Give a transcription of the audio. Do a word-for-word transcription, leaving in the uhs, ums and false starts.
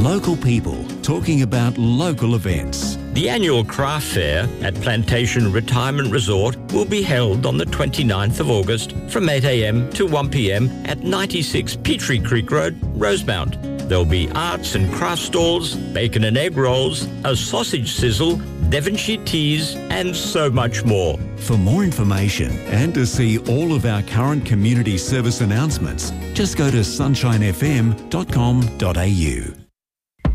Local people talking about local events. The annual craft fair at Plantation Retirement Resort will be held on the twenty-ninth of August from eight a.m. to one p.m. at ninety-six Petrie Creek Road, Rosemount. There'll be arts and craft stalls, bacon and egg rolls, a sausage sizzle, Devonshire teas, and so much more. For more information and to see all of our current community service announcements, just go to sunshine f m dot com dot a u.